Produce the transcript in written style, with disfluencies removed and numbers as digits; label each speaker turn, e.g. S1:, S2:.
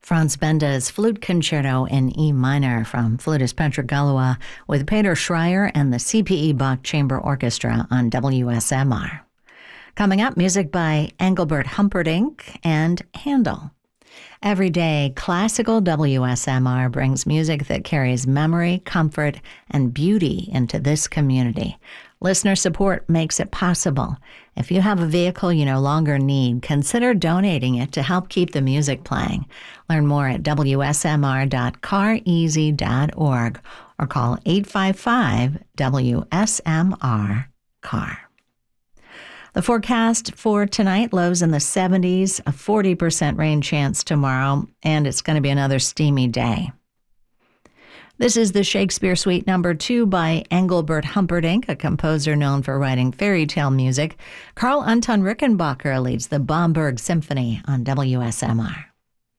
S1: Franz Benda's Flute Concerto in E minor from flutist Patrick Galua with Peter Schreier and the CPE Bach Chamber Orchestra on WSMR. Coming up, music by Engelbert Humperdinck and Handel. Every day, classical WSMR brings music that carries memory, comfort, and beauty into this community. Listener support makes it possible. If you have a vehicle you no longer need, consider donating it to help keep the music playing. Learn more at wsmr.careasy.org or call 855-WSMR-CAR. The forecast for tonight, lows in the 70s, a 40% rain chance tomorrow, and it's going to be another steamy day. This is the Shakespeare Suite No. 2 by Engelbert Humperdinck, a composer known for writing fairy tale music. Karl Anton Rickenbacker leads the Bamberg Symphony on WSMR.